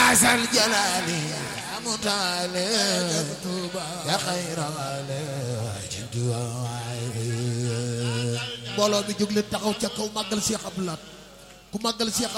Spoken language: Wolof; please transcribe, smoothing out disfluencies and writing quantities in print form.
asal jalali amutale ya xayrale mbooloo mi jóg leen taxaw ca kaw màggal Cheikh Abdou Lahad ku màggal Cheikh